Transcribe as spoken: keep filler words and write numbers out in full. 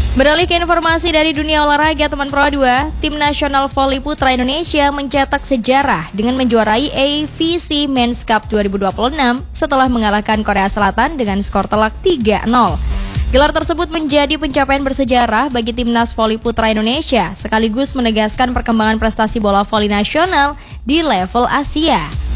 Beralih ke informasi dari dunia olahraga teman Pro dua, tim nasional voli putra Indonesia mencetak sejarah dengan menjuarai A V C Men's Cup dua ribu dua puluh enam setelah mengalahkan Korea Selatan dengan skor telak tiga nol. Gelar tersebut menjadi pencapaian bersejarah bagi timnas voli putra Indonesia, sekaligus menegaskan perkembangan prestasi bola voli nasional di level Asia.